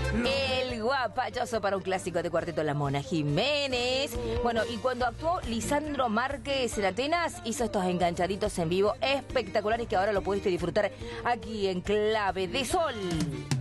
El guapachoso para un clásico de Cuarteto La Mona Jiménez. Bueno, y cuando actuó Lisandro Márquez en Atenas, hizo estos enganchaditos en vivo espectaculares que ahora lo pudiste disfrutar aquí en Clave de Sol.